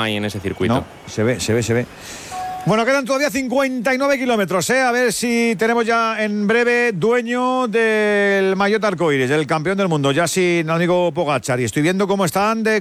hay en ese circuito. No, se ve. Bueno, quedan todavía 59 kilómetros, A ver si tenemos ya en breve dueño del maillot arcoíris, el campeón del mundo, ya sin amigo Pogačar. Y estoy viendo cómo están de